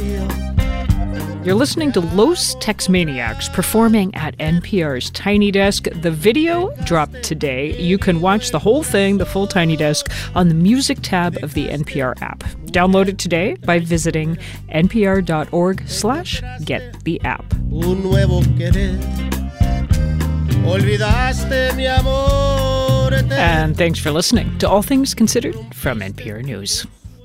You're listening to Los Tex-Maniacs performing at NPR's Tiny Desk. The video dropped today. You can watch the whole thing, the full Tiny Desk, on the Music tab of the NPR app. Download it today by visiting npr.org/get-the-app. Un nuevo querer. Olvidaste mi amor. And thanks for listening to All Things Considered from NPR News.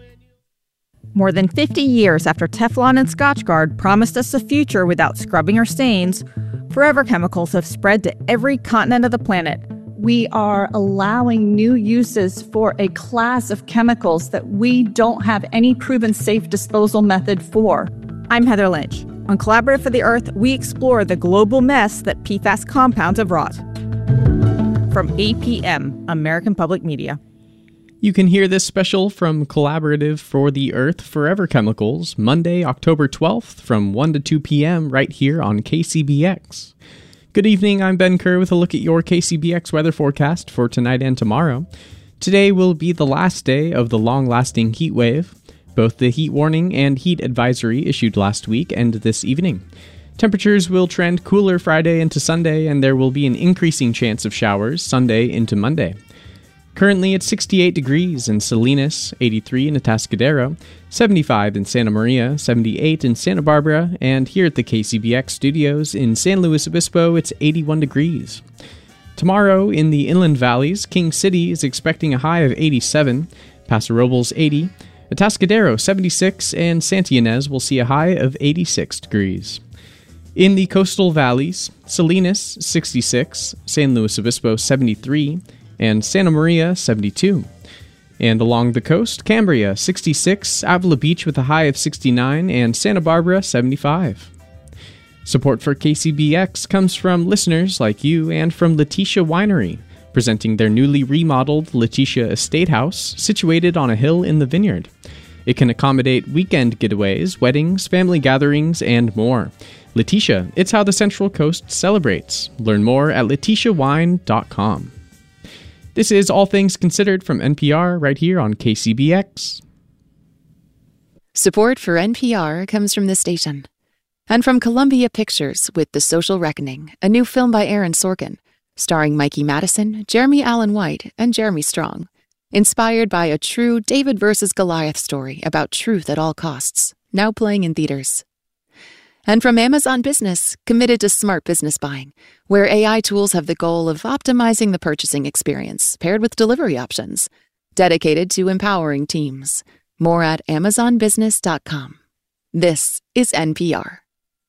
More than 50 years after Teflon and Scotchgard promised us a future without scrubbing or stains, forever chemicals have spread to every continent of the planet. We are allowing new uses for a class of chemicals that we don't have any proven safe disposal method for. I'm Heather Lynch. On Collaborative for the Earth, we explore the global mess that PFAS compounds have wrought. From APM, American Public Media. You can hear this special from Collaborative for the Earth Forever Chemicals, Monday, October 12th from 1 to 2 p.m. right here on KCBX. Good evening, I'm Ben Kerr with a look at your KCBX weather forecast for tonight and tomorrow. Today will be the last day of the long-lasting heat wave. Both the heat warning and heat advisory issued last week end this evening. Temperatures will trend cooler Friday into Sunday, and there will be an increasing chance of showers Sunday into Monday. Currently, it's 68 degrees in Salinas, 83 in Atascadero, 75 in Santa Maria, 78 in Santa Barbara, and here at the KCBX studios in San Luis Obispo, it's 81 degrees. Tomorrow, in the inland valleys, King City is expecting a high of 87, Paso Robles 80, Atascadero 76, and Santa Ynez will see a high of 86 degrees. In the coastal valleys, Salinas 66, San Luis Obispo 73, and Santa Maria, 72. And along the coast, Cambria, 66, Avila Beach with a high of 69, and Santa Barbara, 75. Support for KCBX comes from listeners like you and from Letitia Winery, presenting their newly remodeled Letitia Estate House, situated on a hill in the vineyard. It can accommodate weekend getaways, weddings, family gatherings, and more. Letitia, it's how the Central Coast celebrates. Learn more at letitiawine.com. This is All Things Considered from NPR right here on KCBX. Support for NPR comes from this station and from Columbia Pictures with The Social Reckoning, a new film by Aaron Sorkin, starring Mikey Madison, Jeremy Allen White, and Jeremy Strong. Inspired by a true David versus Goliath story about truth at all costs, now playing in theaters. And from Amazon Business, committed to smart business buying, where AI tools have the goal of optimizing the purchasing experience paired with delivery options, dedicated to empowering teams. More at amazonbusiness.com. This is NPR.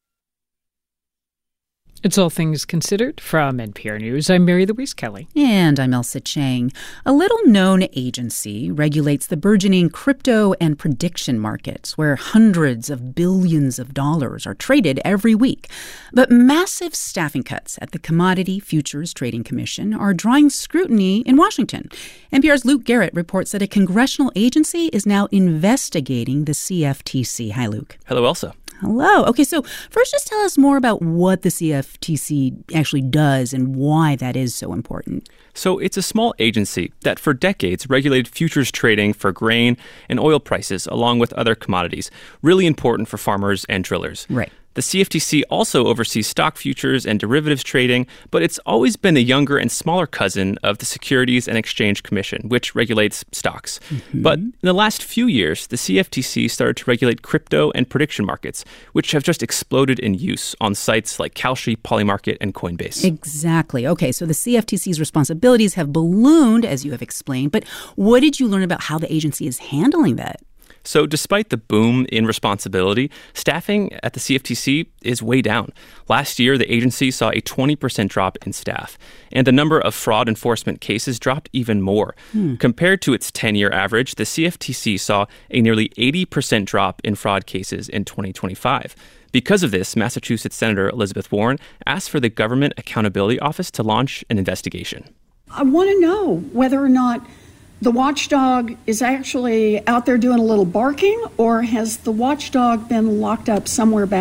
It's All Things Considered from NPR News. I'm Mary Louise Kelly. And I'm Elsa Chang. A little-known agency regulates the burgeoning crypto and prediction markets, where hundreds of billions of dollars are traded every week. But massive staffing cuts at the Commodity Futures Trading Commission are drawing scrutiny in Washington. NPR's Luke Garrett reports that a congressional agency is now investigating the CFTC. Hi, Luke. Hello, Elsa. Hello. Okay, so first just tell us more about what the CFTC actually does and why that is so important. So it's a small agency that for decades regulated futures trading for grain and oil prices along with other commodities, really important for farmers and drillers. Right. The CFTC also oversees stock futures and derivatives trading, but it's always been a younger and smaller cousin of the Securities and Exchange Commission, which regulates stocks. Mm-hmm. But in the last few years, the CFTC started to regulate crypto and prediction markets, which have just exploded in use on sites like Kalshi, Polymarket, and Coinbase. Exactly. Okay, so the CFTC's responsibilities have ballooned, as you have explained, but what did you learn about how the agency is handling that? So despite the boom in responsibility, staffing at the CFTC is way down. Last year, the agency saw a 20% drop in staff, and the number of fraud enforcement cases dropped even more. Compared to its 10-year average, the CFTC saw a nearly 80% drop in fraud cases in 2025. Because of this, Massachusetts Senator Elizabeth Warren asked for the Government Accountability Office to launch an investigation. I want to know whether or not the watchdog is actually out there doing a little barking, or has the watchdog been locked up somewhere back